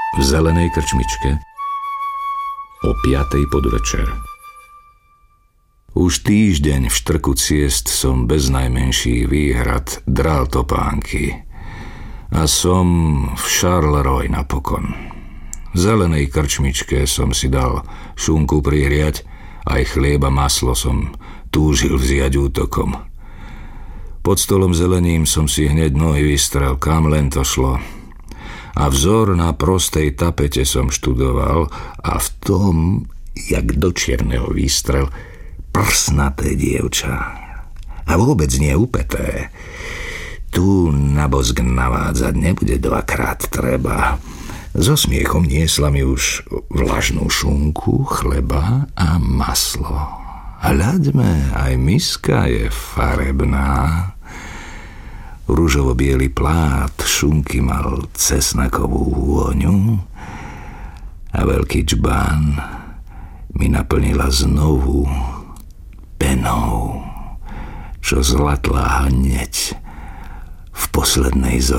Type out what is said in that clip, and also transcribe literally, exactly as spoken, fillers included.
v zelenej krčmičke o piatej podvečer. Už týždeň v štrku ciest som bez najmenších výhrad dral topánky a som v Charleroi napokon. V zelenej krčmičke som si dal šunku prihriať, aj chlieb a maslo som túžil vziať útokom. Pod stolom zelením som si hneď nohy vystrel, kam len to šlo. A vzor na prostej tapete som študoval a v tom, jak do čierneho výstrel, prsnaté dievča. A vôbec nie upeté. Tu na bosk navádzať nebude dvakrát treba. So smiechom niesla mi už vlažnú šunku, chleba a maslo. Hľaďme, aj miska je farebná. Ružovo-biely plát šunky mal cesnakovú vôňu a veľký džbán mi naplnila znovu penou, čo zlatlá hneď v poslednej zore.